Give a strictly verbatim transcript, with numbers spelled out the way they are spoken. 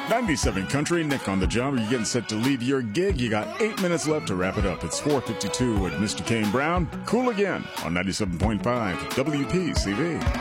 ninety-seven Country, Nick on the job. Are you getting set to leave your gig? You got eight minutes left to wrap it up. It's four fifty-two with Mister Kane Brown. Cool again on ninety-seven point five W P C V.